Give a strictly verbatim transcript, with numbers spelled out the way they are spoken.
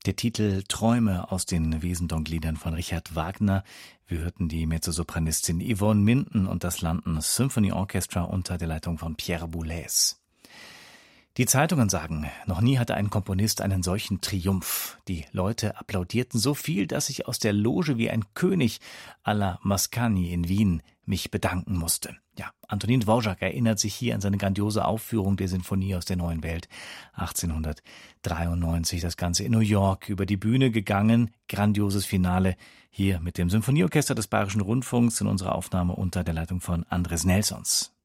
Der Titel Träume aus den Wesendonck-Liedern von Richard Wagner. Wir hörten die Mezzosopranistin Yvonne Minden und das London Symphony Orchestra unter der Leitung von Pierre Boulez. Die Zeitungen sagen, noch nie hatte ein Komponist einen solchen Triumph. Die Leute applaudierten so viel, dass ich aus der Loge wie ein König à la Mascagni in Wien mich bedanken musste. Ja, Antonin Dvorak erinnert sich hier an seine grandiose Aufführung der Sinfonie aus der Neuen Welt. achtzehnhundertdreiundneunzig, das Ganze in New York über die Bühne gegangen. Grandioses Finale hier mit dem Symphonieorchester des Bayerischen Rundfunks in unserer Aufnahme unter der Leitung von Andres Nelsons.